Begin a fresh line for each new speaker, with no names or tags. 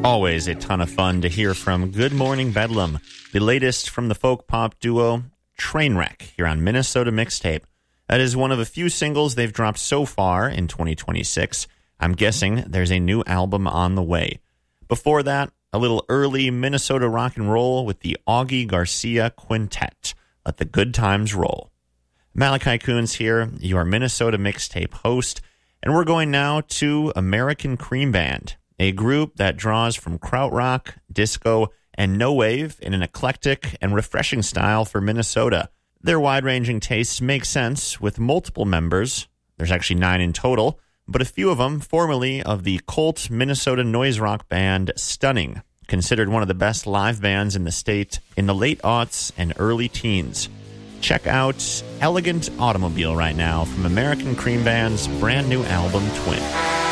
Always a ton of fun to hear from Good Morning Bedlam, the latest from the folk pop duo Trainwreck here on Minnesota Mixtape. That is one of a few singles they've dropped so far in 2026. I'm guessing there's a new album on the way. Before that, a little early Minnesota rock and roll with the Augie Garcia Quintet. Let the good times roll. Malachi Coons here, your Minnesota Mixtape host, and we're going now to American Cream Band, a group that draws from krautrock, disco, and no wave in an eclectic and refreshing style for Minnesota. Their wide-ranging tastes make sense with multiple members. There's actually 9 in total, but a few of them formerly of the cult Minnesota noise rock band Stunning, considered one of the best live bands in the state in the late aughts and early teens. Check out Elegant Automobile right now from American Cream Band's brand new album, Twin.